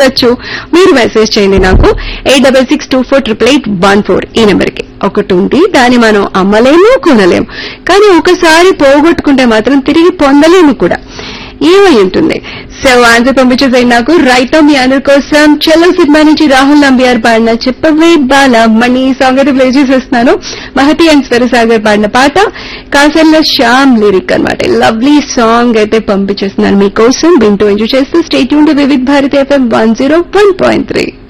ఉండొచ్చు? మీరు మెసేజ్ చేయండి నాకు 8662488814 ఈ నెంబర్ కి. ఒకటి ఉంది, దాన్ని మనం అమ్మలేము, కొనలేము, కానీ ఒకసారి పోగొట్టుకుంటే మాత్రం తిరిగి పొందలేము కూడా. ఏమై ఉంటుంది? సో ఆన్సర్ పంపించేసాయి నాకు. రైట్ మీ అందరి కోసం చెల్లో సినిమా నుంచి రాహుల్ నంబియార్ పాడిన చెప్పవే బాల మణి సాంగ్ అయితే ప్లే చేసేస్తున్నాను. మహతి అండ్ స్వరసాగర్ పాడిన పాట, కాసర్ల శ్యామ్ లిరిక్ అన్నమాట. లవ్లీ సాంగ్ అయితే పంపించేస్తున్నాను మీకోసం. వింటూ ఎంజాయ్ చేస్తూ stay tuned to Vividh Bharati FM 101.3.